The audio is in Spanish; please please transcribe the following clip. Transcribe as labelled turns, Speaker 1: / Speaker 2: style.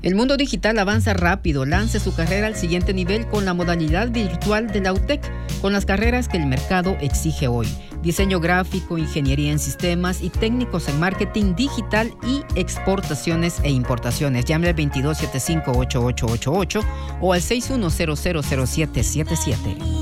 Speaker 1: El mundo digital avanza rápido. Lance su carrera al siguiente nivel con la modalidad virtual de la UTEC, con las carreras que el mercado exige hoy: diseño gráfico, ingeniería en sistemas y técnicos en marketing digital y exportaciones e importaciones. Llame al 2275-8888 o al 61000777.